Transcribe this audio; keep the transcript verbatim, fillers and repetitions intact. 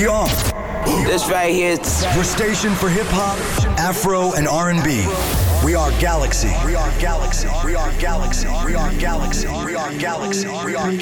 We are This right here is your station for hip hop, Afro, and R and B. We are Galaxy. We are Galaxy. We are Galaxy. We are Galaxy. We are Galaxy. We are